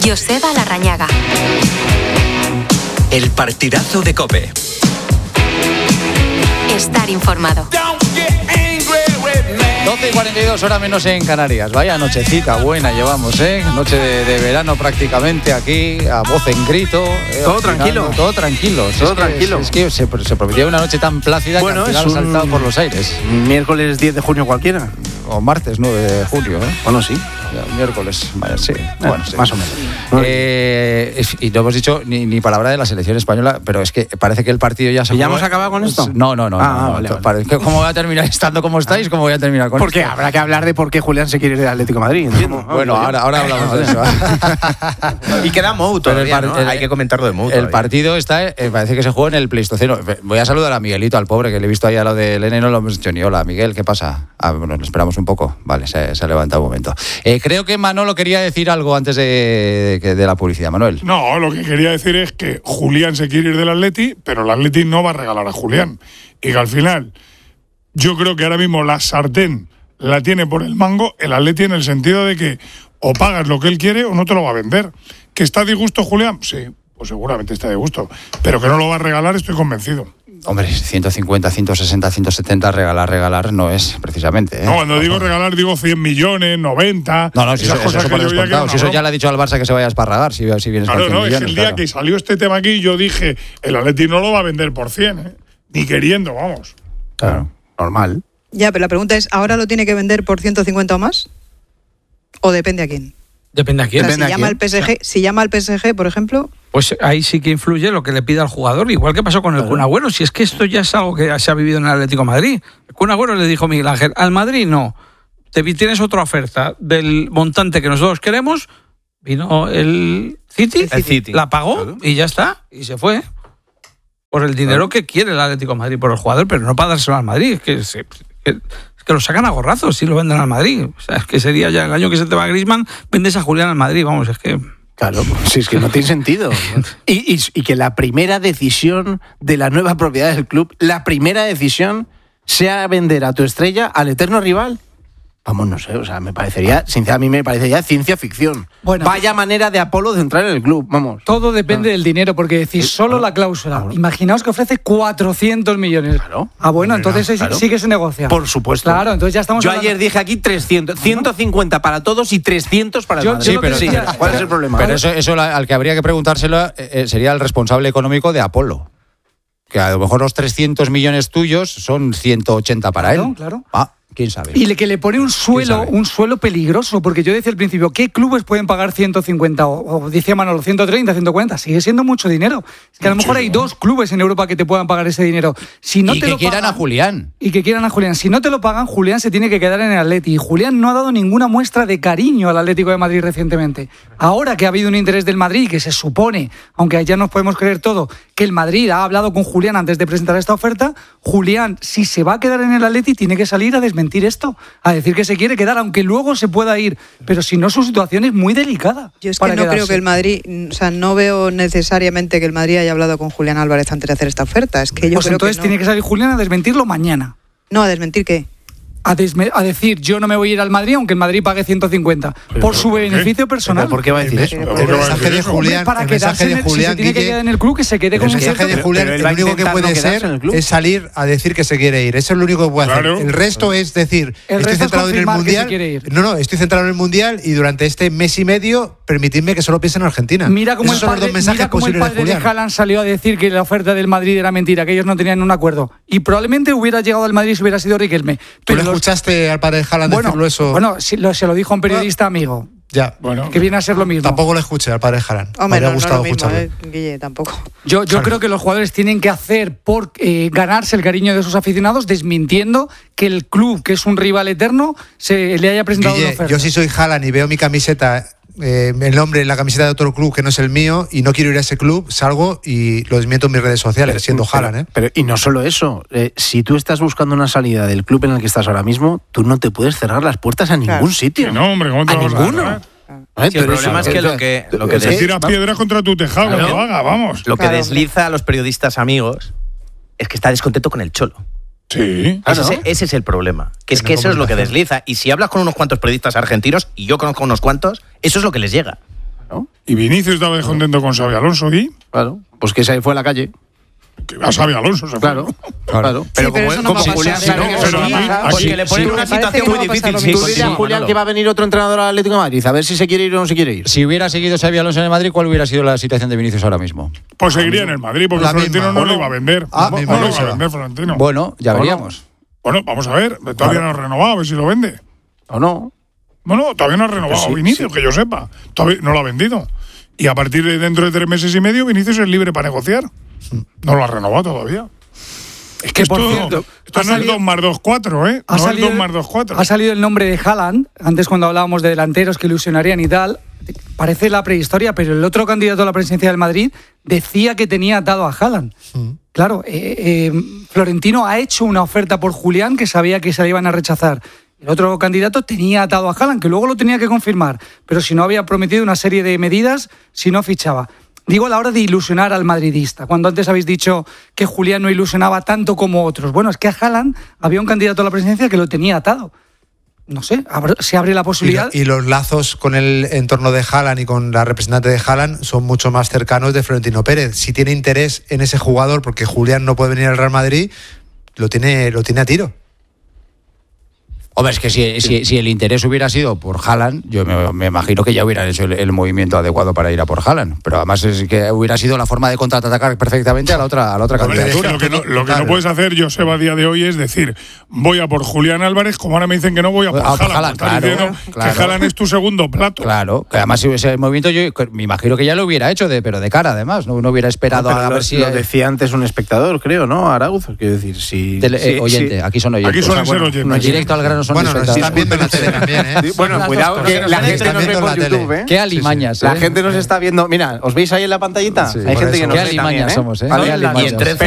Joseba Larrañaga. El partidazo de COPE. Estar informado. 12:42, hora menos en Canarias. Vaya nochecita buena llevamos, noche de verano prácticamente aquí, a voz en grito. Todo tranquilo. Todo tranquilo. Es que se prometía una noche tan plácida que al final ha saltado por los aires. Miércoles 10 de junio cualquiera. O martes 9 de junio, Bueno, sí. Miércoles, sí. Bueno, sí. Más o menos. Y no hemos dicho ni palabra de la selección española, pero es que parece que el partido ya se... ¿Y ya hemos acabado con esto? No. Vale. ¿Cómo voy a terminar estando como estáis? ¿Cómo voy a terminar con Porque esto? habrá que hablar de por qué Julián se quiere ir del Atlético de Madrid, entiendo. Bueno, ahora hablamos de eso. Y queda Mou todavía, ¿no? Hay que comentarlo de Mou todavía. El partido está, parece que se juega en el Pleistoceno. Voy a saludar a Miguelito, al pobre, que le he visto ahí a lo de Elena y no lo hemos dicho ni hola. Miguel, ¿qué pasa? Bueno, le esperamos un poco. Vale, se ha levantado un momento. Creo que Manolo quería decir algo antes de la publicidad. Manuel. No, lo que quería decir es que Julián se quiere ir del Atleti, pero el Atleti no va a regalar a Julián. Y que al final, yo creo que ahora mismo la sartén la tiene por el mango el Atleti, en el sentido de que o pagas lo que él quiere o no te lo va a vender. ¿Que está a disgusto Julián? Sí, pues seguramente está a disgusto. Pero que no lo va a regalar, estoy convencido. Hombre, 150, 160, 170, regalar no es, precisamente. No, cuando digo regalar, digo 100 millones, 90... No, si eso por descontado. Si eso ya le ha dicho al Barça que se vaya a esparragar, si vienes con 100 millones. Es que el día que salió este tema aquí, yo dije, el Atleti no lo va a vender por 100, ni queriendo, vamos. Claro, normal. Ya, pero la pregunta es, ¿ahora lo tiene que vender por 150 o más? ¿O depende a quién? Depende a quién. O sea, si llama al PSG, por ejemplo... Pues ahí sí que influye lo que le pida al jugador, igual que pasó con el Kun Agüero. Si es que esto ya es algo que se ha vivido en el Atlético de Madrid. El Kun Agüero le dijo Miguel Ángel, al Madrid no. Tienes otra oferta del montante que nosotros queremos. Vino el City, la pagó y ya está. Y se fue. Por el dinero que quiere el Atlético de Madrid por el jugador, pero no para dárselo al Madrid. Es que lo sacan a gorrazos si lo venden al Madrid. O sea, es que sería ya el año que se te va Griezmann, vendes a Julián al Madrid. Vamos, es que... Claro, si es que no tiene sentido. Y que la primera decisión de la nueva propiedad del club, la primera decisión sea vender a tu estrella al eterno rival. Vamos, no sé, o sea, sinceramente a mí me parecería ciencia ficción. Bueno, vaya manera de Apolo de entrar en el club, vamos. Todo depende del dinero, porque decís solo la cláusula. Claro. Imaginaos que ofrece 400 millones. Claro. Bueno, entonces sí que se negocia. Por supuesto. Claro, entonces ya estamos Yo ayer dije aquí 300, 150 para todos y 300 para el Madrid. Sí, pero ¿cuál es el problema? Pero eso al que habría que preguntárselo sería el responsable económico de Apolo. Que a lo mejor los 300 millones tuyos son 180 para él. Claro. ¿Quién sabe? Y que le pone un suelo peligroso, porque yo decía al principio, ¿qué clubes pueden pagar 150 o decía Manolo, 130, 140? Sigue siendo mucho dinero. Es que a lo mejor hay 2 clubes en Europa que te puedan pagar ese dinero. Si no y te que lo quieran pagan, a Julián. Y que quieran a Julián. Si no te lo pagan, Julián se tiene que quedar en el Atleti. Y Julián no ha dado ninguna muestra de cariño al Atlético de Madrid recientemente. Ahora que ha habido un interés del Madrid, que se supone, aunque ya nos podemos creer todo, que el Madrid ha hablado con Julián antes de presentar esta oferta, Julián, si se va a quedar en el Atleti, tiene que salir a desmentir esto, a decir que se quiere quedar, aunque luego se pueda ir. Pero si no, su situación es muy delicada. Yo es que no creo que el Madrid, o sea, no veo necesariamente que el Madrid haya hablado con Julián Álvarez antes de hacer esta oferta. Es que yo pues creo entonces que no. Tiene que salir Julián a desmentirlo mañana. No, ¿a desmentir qué? A decir, yo no me voy a ir al Madrid aunque el Madrid pague 150 por su beneficio personal. ¿Por qué va a decir eso? El mensaje de Julián, para quedarse en el, si se tiene que quedar en el club, que se quede con el mensaje de Julián, el único que puede ser es salir a decir que se quiere ir. Eso es lo único que puede hacer. El resto es decir, estoy centrado en el Mundial. Estoy centrado en el Mundial y durante este mes y medio permitidme que solo piense en Argentina. Mira cómo el padre de Haaland salió a decir que la oferta del Madrid era mentira, que ellos no tenían un acuerdo. Y probablemente hubiera llegado al Madrid si hubiera sido Riquelme. ¿Tú le escuchaste al padre de Haaland decirlo eso? Bueno, se lo dijo un periodista amigo. Ya, bueno. Que viene a ser lo mismo. Tampoco le escuché al padre de Haaland. Hombre, me habría gustado escucharlo. Guille, tampoco. Yo creo que los jugadores tienen que hacer por ganarse el cariño de sus aficionados, desmintiendo que el club, que es un rival eterno, se le haya presentado Guille, una oferta. Yo si soy Haaland y veo mi camiseta, el nombre en la camiseta de otro club que no es el mío y no quiero ir a ese club, salgo y lo desmiento en mis redes sociales, siendo Haaland. Pero y no solo eso, si tú estás buscando una salida del club en el que estás ahora mismo, tú no te puedes cerrar las puertas a ningún sitio. No, hombre, ¿cómo te a vas ninguno. Sí, el problema es que lo que te tiras piedras contra tu tejado, claro, lo haga, vamos. Lo que desliza a los periodistas amigos es que está descontento con el Cholo. Sí. Ese es el problema. Que es que eso es lo que desliza. Y si hablas con unos cuantos periodistas argentinos, y yo conozco unos cuantos, eso es lo que les llega. ¿no? Y Vinicius estaba descontento con Xabi Alonso y... Claro, pues que se fue a la calle. Que a Xabi Alonso se fue. Claro. Sí, pero eso no va a Julián pasar. sabe que pero sí, a mí- porque le ponen sí, una me parece situación que muy no va a pasar difícil. lo Sí, mismo. Tú dile a sí, Julián Manolo. que va a venir otro entrenador al Atlético de Madrid, a ver si se quiere ir o no se quiere ir. Si hubiera seguido Xabi Alonso en el Madrid, ¿cuál hubiera sido la situación de Vinicius ahora mismo? Pues seguiría en el Madrid, porque La Florentino misma. no lo iba a vender. Ah, no misma lo iba cosa. a vender Florentino. Bueno, ya Bueno. veríamos. Bueno, vamos a ver. Todavía no ha renovado, a ver si lo vende. ¿O no? Bueno, todavía no ha renovado Pues sí, Vinicius, que yo sepa. Todavía no lo ha vendido. Y a partir de dentro de 3 meses y medio, Vinicius es libre para negociar. No lo ha renovado todavía. Es que por esto, cierto, esto no es 2 más 2, 4, ¿eh? No es 2 más 2, 4. Ha salido el nombre de Haaland, antes cuando hablábamos de delanteros que ilusionarían y tal. Parece la prehistoria, pero el otro candidato a la presidencia del Madrid decía que tenía atado a Haaland. Claro, Florentino ha hecho una oferta por Julián que sabía que se la iban a rechazar. El otro candidato tenía atado a Haaland, que luego lo tenía que confirmar, pero si no había prometido una serie de medidas si no fichaba. Digo a la hora de ilusionar al madridista, cuando antes habéis dicho que Julián no ilusionaba tanto como otros. Bueno, es que a Haaland había un candidato a la presidencia que lo tenía atado. No sé, se abre la posibilidad. Y los lazos con el entorno de Haaland y con la representante de Haaland son mucho más cercanos de Florentino Pérez. Si tiene interés en ese jugador, porque Julián no puede venir al Real Madrid, lo tiene a tiro. Hombre, es que si el interés hubiera sido por Haaland, yo me imagino que ya hubieran hecho el movimiento adecuado para ir a por Haaland. Pero además es que hubiera sido la forma de contraatacar perfectamente a la otra candidatura. Lo que no puedes hacer, Joseba, a día de hoy es decir, voy a por Julián Álvarez, como ahora me dicen que no voy a por Haaland. Estás diciendo que Haaland es tu segundo plato. Claro, que además ese movimiento yo me imagino que ya lo hubiera hecho, pero de cara además, no hubiera esperado a ver si... Lo decía antes un espectador, creo, ¿no? Arauz, quiero decir, si... oyente, aquí son oyentes. Aquí suelen ser oyentes. Directo al grano son Bueno, nos espectadores. están viendo en la tele también, ¿eh? Bueno, cuidado, que la gente nos ve por YouTube, ¿eh? Qué alimañas, La gente nos está viendo. Mira, ¿os veis ahí en la pantallita? Sí, Hay gente que nos qué ve también, alimañas ¿eh? somos, ¿eh? Vale, Qué alimañas. Y entre